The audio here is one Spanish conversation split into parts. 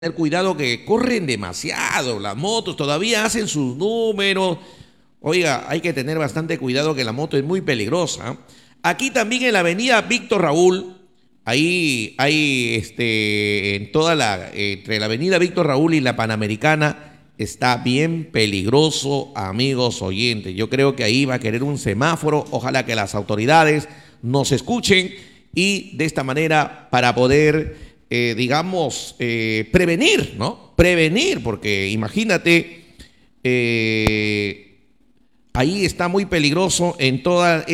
tener cuidado que corren demasiado, las motos todavía hacen sus números. Oiga, hay que tener bastante cuidado que la moto es muy peligrosa. Aquí también en la avenida Víctor Raúl, ahí hay en toda entre la avenida Víctor Raúl y la Panamericana, está bien peligroso, amigos oyentes. Yo creo que ahí va a querer un semáforo. Ojalá que las autoridades nos escuchen y de esta manera para poder prevenir, ¿no? Prevenir, porque imagínate, ahí está muy peligroso en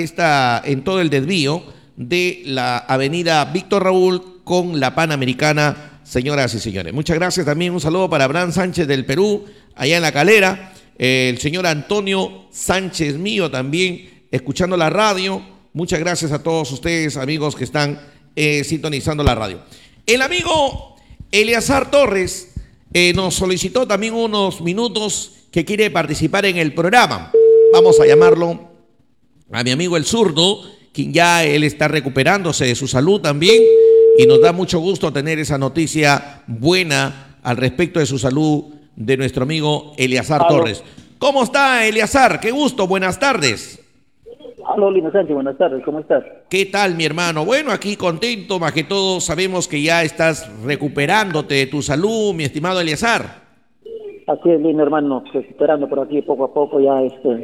en todo el desvío de la avenida Víctor Raúl con la Panamericana, señoras y señores. Muchas gracias también, un saludo para Abraham Sánchez del Perú, allá en La Calera, el señor Antonio Sánchez mío también, escuchando la radio. Muchas gracias a todos ustedes, amigos que están sintonizando la radio. El amigo Eleazar Torres nos solicitó también unos minutos que quiere participar en el programa. Vamos a llamarlo a mi amigo el zurdo, quien ya él está recuperándose de su salud también, y nos da mucho gusto tener esa noticia buena al respecto de su salud de nuestro amigo Eleazar Torres. ¿Cómo está, Eleazar? Qué gusto, buenas tardes. Aló, Lino Sánchez, buenas tardes, ¿cómo estás? ¿Qué tal, mi hermano? Bueno, aquí contento, más que todo sabemos que ya estás recuperándote de tu salud, mi estimado Eleazar. Así es, Lino, hermano, recuperando por aquí poco a poco, ya,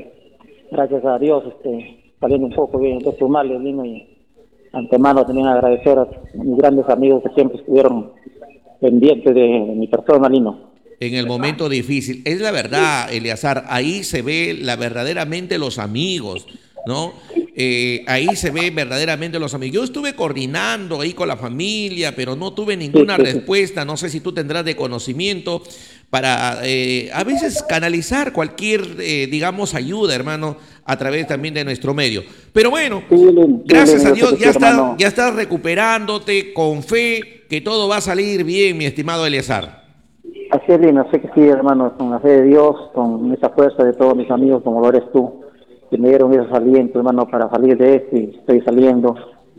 gracias a Dios, saliendo un poco bien de estos males, Lino, y antemano también agradecer a mis grandes amigos que siempre estuvieron pendientes de mi persona, Lino. En el momento difícil, es la verdad, Eleazar, ahí se ve verdaderamente los amigos, ¿no? Ahí se ve verdaderamente los amigos. Yo estuve coordinando ahí con la familia, pero no tuve ninguna respuesta. No sé si tú tendrás de conocimiento para a veces canalizar cualquier, digamos, ayuda, hermano, a través también de nuestro medio. Pero bueno, gracias a Dios ya estás recuperándote con fe, que todo va a salir bien, mi estimado Eleazar. Así es, Lino, sé que sí, hermano, con la fe de Dios, con esa fuerza de todos mis amigos, como lo eres tú, que me dieron esos alientos, hermano, para salir de esto, y estoy saliendo.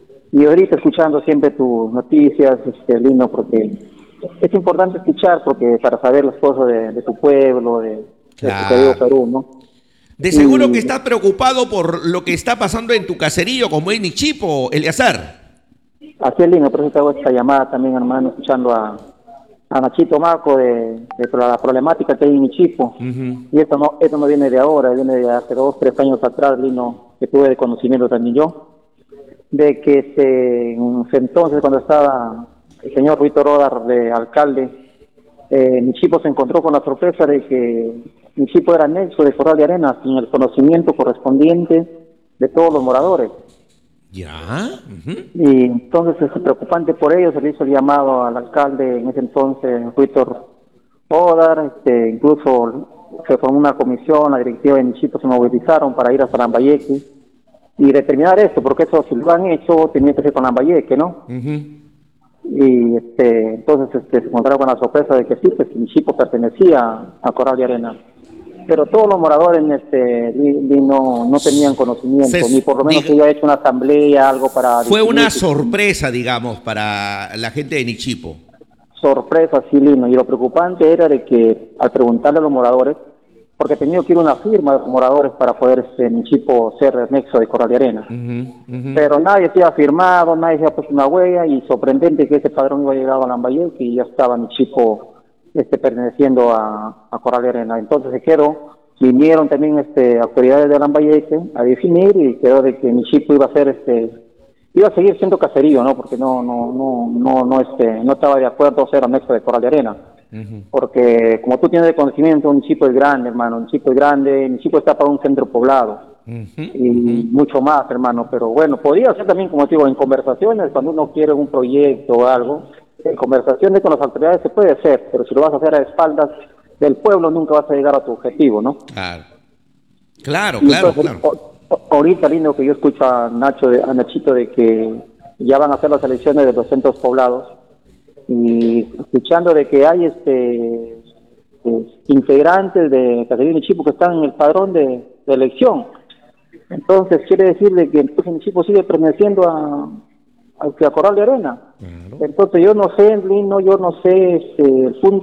Y ahorita escuchando siempre tus noticias, Lino, porque es importante escuchar, porque para saber las cosas de tu pueblo, de tu querido Perú, ¿no? De seguro que estás preocupado por lo que está pasando en tu caserío, como es Nichipo, Eleazar. Así es, Lino, por eso te hago esta llamada también, hermano, escuchando a Nachito Marco de la problemática que hay en Nichipo. Y esto no viene de ahora, viene de hace 2, 3 años atrás, Lino, que tuve de conocimiento también yo, de que entonces cuando estaba el señor Ruito Rodar de alcalde, Nichipo se encontró con la sorpresa de que Nichipo era anexo de Corral de Arenas sin el conocimiento correspondiente de todos los moradores. Ya. Y entonces es preocupante por ello, se le hizo el llamado al alcalde en ese entonces, Ruito Rodar, incluso se formó una comisión, la directiva de Nichipo se movilizaron para ir a Lambayeque y determinar esto, porque eso si lo han hecho tenía que ser con Lambayeque, ¿no? Y entonces se encontraron con la sorpresa de que sí, pues Nichipo pertenecía a Corral de Arena. Pero todos los moradores no tenían conocimiento, ni por lo menos que yo he hecho una asamblea, algo para... Fue una sorpresa, digamos, para la gente de Nichipo. Sorpresa, sí, Lino, y lo preocupante era de que al preguntarle a los moradores, porque tenía que ir una firma de los moradores para poder Nichipo ser nexo de Corral de Arena. Pero nadie se había firmado, nadie se había puesto una huella, y sorprendente que ese padrón iba a llegar a Lambayeque y ya estaba Nichipo perteneciendo a Corral de Arena. Entonces vinieron también autoridades de Lambayeque a definir y quedó de que Nichipo iba a seguir siendo caserío, ¿no? Porque no estaba de acuerdo ser anexo de Corral de Arena. Porque como tú tienes de conocimiento, Nichipo es grande, hermano, Nichipo está para un centro poblado. Y mucho más, hermano, pero bueno, podría ser también, como te digo, en conversaciones, cuando uno quiere un proyecto o algo, en conversaciones con las autoridades se puede hacer, pero si lo vas a hacer a espaldas del pueblo nunca vas a llegar a tu objetivo, ¿no? Claro. Ahorita, Lindo, que yo escucho a Nachito de que ya van a hacer las elecciones de los centros poblados, y escuchando de que hay integrantes de Caserío de Nichipo que están en el padrón de elección. Entonces quiere decir de que Nichipo sigue perteneciendo a Coral de Arena. Claro. Entonces yo no sé, Lino, yo no sé el punto